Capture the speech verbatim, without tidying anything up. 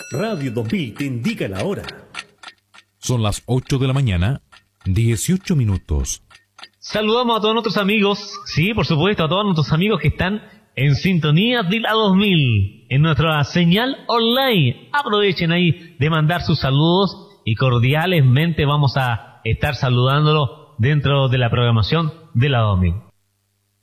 Radio dos mil te indica la hora. Son las ocho de la mañana, dieciocho minutos. Saludamos a todos nuestros amigos, sí, por supuesto, a todos nuestros amigos que están en sintonía de la dos mil, en nuestra señal online. Aprovechen ahí de mandar sus saludos y cordialmente vamos a estar saludándolo dentro de la programación de la dos mil.